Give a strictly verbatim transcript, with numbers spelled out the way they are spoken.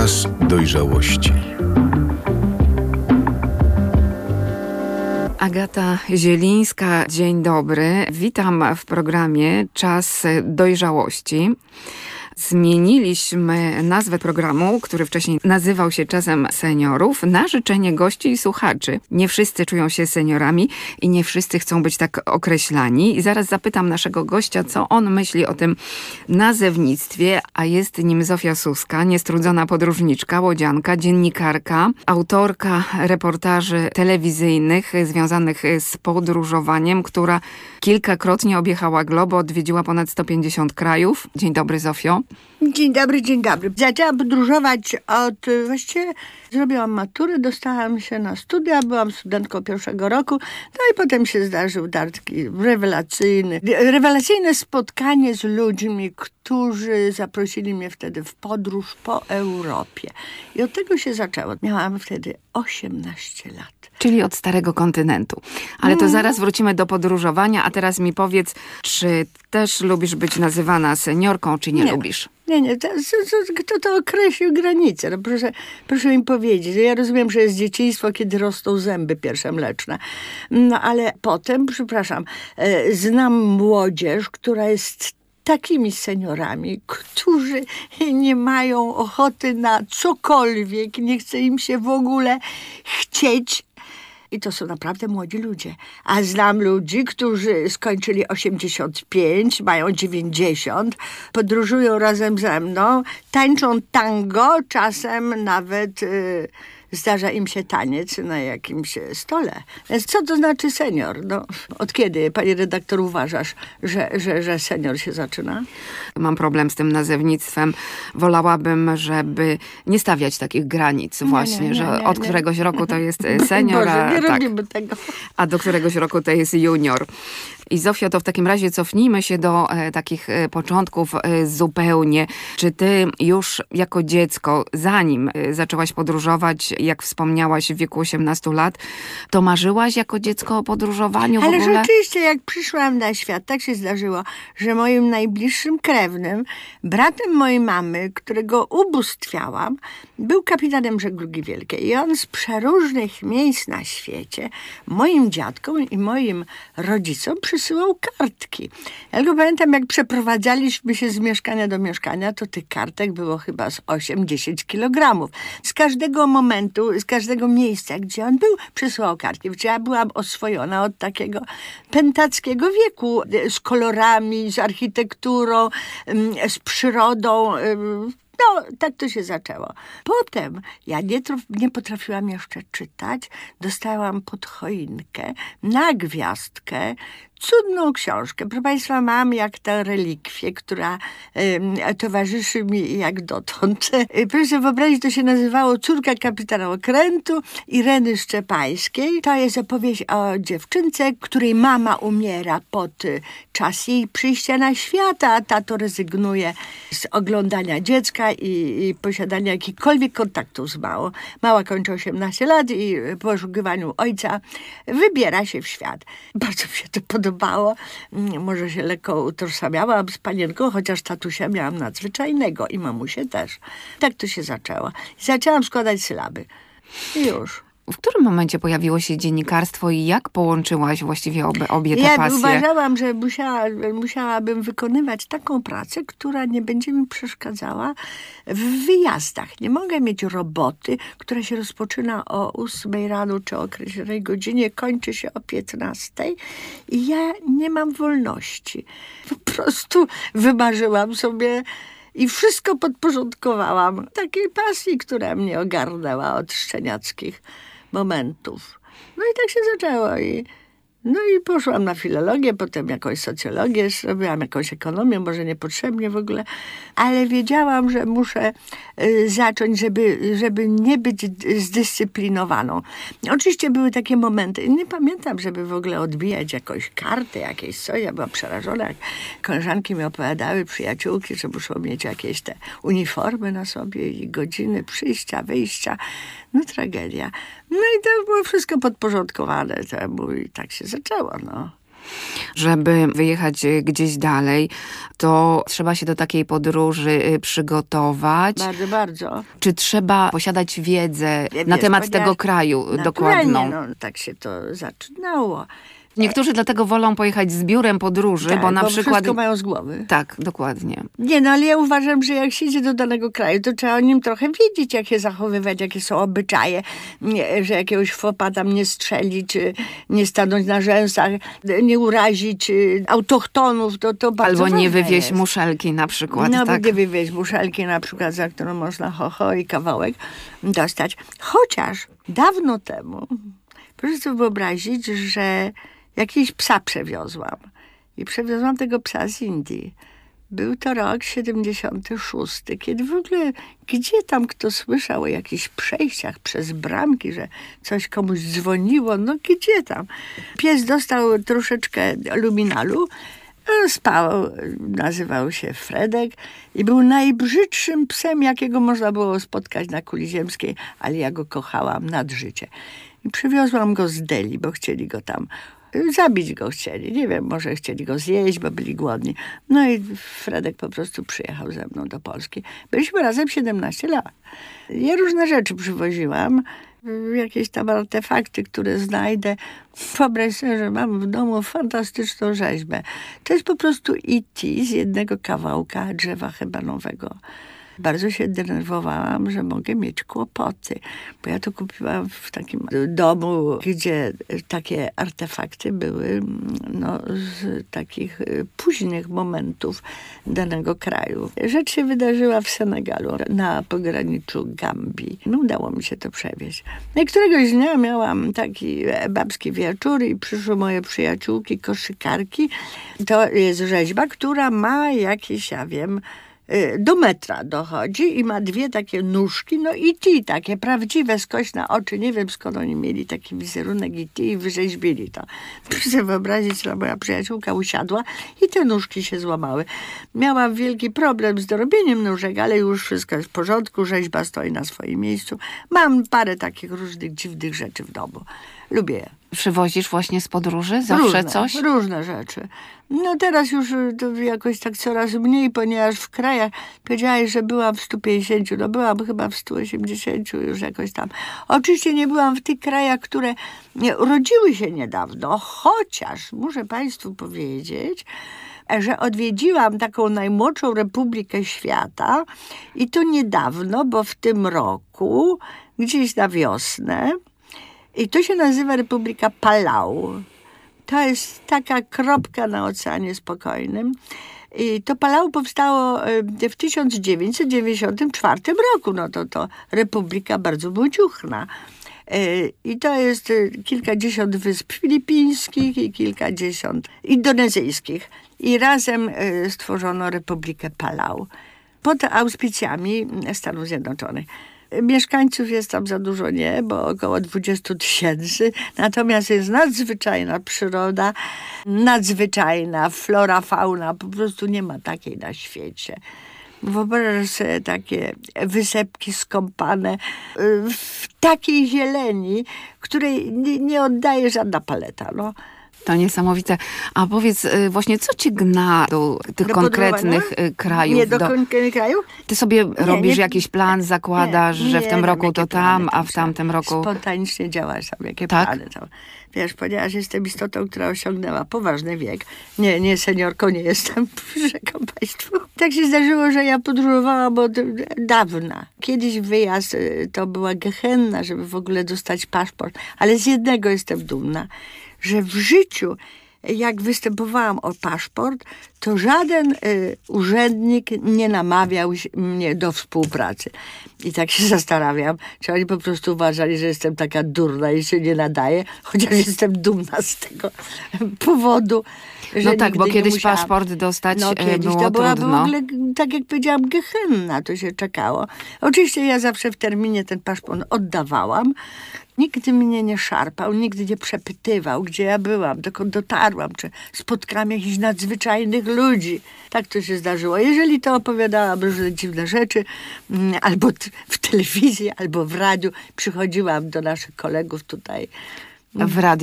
Czas dojrzałości. Agata Zielińska, dzień dobry. Witam w programie Czas dojrzałości. Zmieniliśmy nazwę programu, który wcześniej nazywał się Czasem Seniorów, na życzenie gości i słuchaczy. Nie wszyscy czują się seniorami i nie wszyscy chcą być tak określani. I zaraz zapytam naszego gościa, co on myśli o tym nazewnictwie, a jest nim Zofia Suska, niestrudzona podróżniczka, łodzianka, dziennikarka, autorka reportaży telewizyjnych związanych z podróżowaniem, która kilkakrotnie objechała glob, odwiedziła ponad sto pięćdziesiąt krajów. Dzień dobry, Zofio. Dzień dobry, dzień dobry. Zaczęłam podróżować od, właściwie zrobiłam maturę, dostałam się na studia, byłam studentką pierwszego roku, no i potem się zdarzył taki rewelacyjny, rewelacyjne spotkanie z ludźmi, którzy zaprosili mnie wtedy w podróż po Europie. I od tego się zaczęło. Miałam wtedy osiemnaście lat. Czyli od starego kontynentu. Ale to zaraz wrócimy do podróżowania, a teraz mi powiedz, czy też lubisz być nazywana seniorką, czy nie, nie. lubisz? Nie, nie, to, to, kto to określił granice? No proszę, proszę mi powiedzieć. Ja rozumiem, że jest dzieciństwo, kiedy rosną zęby pierwsze mleczne. No ale potem, przepraszam, znam młodzież, która jest takimi seniorami, którzy nie mają ochoty na cokolwiek, nie chce im się w ogóle chcieć. I to są naprawdę młodzi ludzie. A znam ludzi, którzy skończyli osiemdziesiąt pięć, mają dziewięćdziesiąt, podróżują razem ze mną, tańczą tango, czasem nawet y, zdarza im się taniec na jakimś stole. Więc co to znaczy senior? No, od kiedy, pani redaktor, uważasz, że, że, że senior się zaczyna? Mam problem z tym nazewnictwem. Wolałabym, żeby nie stawiać takich granic właśnie, nie, nie, nie, że od nie, któregoś roku to jest senior, Boże, nie a, tak, robimy tego. a do któregoś roku to jest junior. I Zofio, to w takim razie cofnijmy się do e, takich e, początków e, zupełnie. Czy ty już jako dziecko, zanim e, zaczęłaś podróżować, jak wspomniałaś w wieku osiemnastu lat, to marzyłaś jako dziecko o podróżowaniu w Ale ogóle? rzeczywiście, jak przyszłam na świat, tak się zdarzyło, że moim najbliższym krewnym, bratem mojej mamy, którego ubóstwiałam, był kapitanem żeglugi wielkiej. I on z przeróżnych miejsc na świecie moim dziadkom i moim rodzicom przysyłał kartki. Ja tylko pamiętam, jak przeprowadzaliśmy się z mieszkania do mieszkania, to tych kartek było chyba z osiem dziesięć kilogramów. Z każdego momentu, z każdego miejsca, gdzie on był, przysyłał kartki. Ja byłam oswojona od takiego pentackiego wieku, z kolorami, z architekturą, z przyrodą. No, tak to się zaczęło. Potem ja nie, nie potrafiłam jeszcze czytać. Dostałam pod choinkę na gwiazdkę cudną książkę. Proszę Państwa, mam jak tę relikwię, która y, towarzyszy mi jak dotąd. Proszę sobie wyobrazić, to się nazywało Córka kapitana okrętu Ireny Szczepańskiej. To jest opowieść o dziewczynce, której mama umiera pod y, czas jej przyjścia na świat, a tato rezygnuje z oglądania dziecka i, i posiadania jakichkolwiek kontaktów z małą. Mała kończy osiemnaście lat i w poszukiwaniu ojca wybiera się w świat. Bardzo mi się to podobało. Może się lekko utożsamiałam z panienką, chociaż tatusia miałam nadzwyczajnego i mamusię też. Tak to się zaczęło. Zaczęłam składać sylaby. I już. W którym momencie pojawiło się dziennikarstwo i jak połączyłaś właściwie obie, obie te ja pasje? Ja uważałam, że musiała, musiałabym wykonywać taką pracę, która nie będzie mi przeszkadzała w wyjazdach. Nie mogę mieć roboty, która się rozpoczyna o ósmej rano czy o określonej godzinie, kończy się o piętnastej i ja nie mam wolności. Po prostu wymarzyłam sobie i wszystko podporządkowałam takiej pasji, która mnie ogarnęła od szczeniackich momentów. No i tak się zaczęło. I, no i poszłam na filologię, potem jakąś socjologię, robiłam jakąś ekonomię, może niepotrzebnie w ogóle, ale wiedziałam, że muszę y, zacząć, żeby, żeby nie być zdyscyplinowaną. Oczywiście były takie momenty, nie pamiętam, żeby w ogóle odbijać jakąś kartę, jakieś coś. Ja byłam przerażona, jak koleżanki mi opowiadały, przyjaciółki, że muszą mieć jakieś te uniformy na sobie i godziny przyjścia, wyjścia. No tragedia. No i to było wszystko podporządkowane temu i tak się zaczęło, no. żeby wyjechać gdzieś dalej, to trzeba się do takiej podróży przygotować. Bardzo, bardzo. Czy trzeba posiadać wiedzę Wiesz, na temat ponieważ tego kraju dokładną? No, tak się to zaczynało. Niektórzy dlatego wolą pojechać z biurem podróży, Tak, bo na bo przykład... wszystko mają z głowy. Tak, dokładnie. Nie, no ale ja uważam, że jak się idzie do danego kraju, to trzeba o nim trochę wiedzieć, jak się zachowywać, jakie są obyczaje, nie, że jakiegoś fopa tam nie strzelić, nie stanąć na rzęsach, nie urazić autochtonów, to, to bardzo Albo nie ważne wywieźć jest. muszelki na przykład, No, tak? nie wywieźć muszelki na przykład, za którą można ho, ho i kawałek dostać. Chociaż dawno temu, proszę sobie wyobrazić, że jakiś psa przewiozłam. I przewiozłam tego psa z Indii. Był to rok siedemdziesiąty szósty, kiedy w ogóle gdzie tam kto słyszał o jakichś przejściach przez bramki, że coś komuś dzwoniło, no gdzie tam. Pies dostał troszeczkę luminalu, spał, nazywał się Fredek i był najbrzydszym psem, jakiego można było spotkać na kuli ziemskiej, ale ja go kochałam nad życie. I przywiozłam go z Delhi, bo chcieli go tam zabić go chcieli. Nie wiem, może chcieli go zjeść, bo byli głodni. No i Fredek po prostu przyjechał ze mną do Polski. Byliśmy razem siedemnaście lat. Ja różne rzeczy przywoziłam. Jakieś tam artefakty, które znajdę. Wyobraź sobie, że mam w domu fantastyczną rzeźbę. To jest po prostu E T z jednego kawałka drzewa hebanowego. Bardzo się denerwowałam, że mogę mieć kłopoty, bo ja to kupiłam w takim domu, gdzie takie artefakty były no, z takich późnych momentów danego kraju. Rzecz się wydarzyła w Senegalu, na pograniczu Gambii. No, udało mi się to przewieźć. No i któregoś dnia miałam taki babski wieczór i przyszły moje przyjaciółki, koszykarki. To jest rzeźba, która ma jakieś, ja wiem, do metra dochodzi i ma dwie takie nóżki, no i ti takie prawdziwe, skośne oczy. Nie wiem, skąd oni mieli taki wizerunek i ti i wyrzeźbili to. Proszę sobie wyobrazić, że moja przyjaciółka usiadła i te nóżki się złamały. Miałam wielki problem z dorobieniem nóżek, ale już wszystko jest w porządku, rzeźba stoi na swoim miejscu. Mam parę takich różnych dziwnych rzeczy w domu. Lubię je. Przywozisz właśnie z podróży zawsze różne, coś? Różne rzeczy. No teraz już to jakoś tak coraz mniej, ponieważ w krajach, powiedziałaś, że byłam w stu pięćdziesięciu, no byłam chyba w stu osiemdziesięciu już jakoś tam. Oczywiście nie byłam w tych krajach, które urodziły się niedawno, chociaż muszę Państwu powiedzieć, że odwiedziłam taką najmłodszą republikę świata i to niedawno, bo w tym roku, gdzieś na wiosnę, i to się nazywa Republika Palau. To jest taka kropka na Oceanie Spokojnym. I to Palau powstało w tysiąc dziewięćset dziewięćdziesiątym czwartym roku. No to to republika bardzo młodziuchna. I to jest kilkadziesiąt wysp filipińskich i kilkadziesiąt indonezyjskich. I razem stworzono Republikę Palau pod auspicjami Stanów Zjednoczonych. Mieszkańców jest tam za dużo nie, bo około dwadzieścia tysięcy. Natomiast jest nadzwyczajna przyroda, nadzwyczajna flora, fauna. Po prostu nie ma takiej na świecie. Wyobraź sobie takie wysepki skąpane w takiej zieleni, której nie, nie oddaje żadna paleta. No. To niesamowite. A powiedz właśnie, co cię gna do tych do konkretnych krajów? Nie do, do konkretnych krajów? Ty sobie nie, robisz nie, jakiś plan, zakładasz, nie, że w tym nie, roku to tam, a w tamtym roku... Spontanicznie działasz tam, jakie tak? plany tam. Wiesz, ponieważ jestem istotą, która osiągnęła poważny wiek. Nie, nie seniorką nie jestem, przyrzekam Państwu. Tak się zdarzyło, że ja podróżowałam od dawna. Kiedyś wyjazd to była gehenna, żeby w ogóle dostać paszport. Ale z jednego jestem dumna, że w życiu, jak występowałam o paszport, to żaden y, urzędnik nie namawiał mnie do współpracy. I tak się zastanawiam, czy oni po prostu uważali, że jestem taka durna i się nie nadaje, chociaż jestem dumna z tego powodu. Że no tak, bo kiedyś musiałam. paszport dostać no, kiedyś było to była trudno. w ogóle, tak jak powiedziałam, gehenna, to się czekało. Oczywiście ja zawsze w terminie ten paszport oddawałam. Nigdy mnie nie szarpał, nigdy nie przepytywał, gdzie ja byłam, dokąd dotarłam, czy spotkałam jakichś nadzwyczajnych ludzi. Tak to się zdarzyło. Jeżeli to opowiadałam różne dziwne rzeczy, albo w telewizji, albo w radiu, przychodziłam do naszych kolegów tutaj. W radiu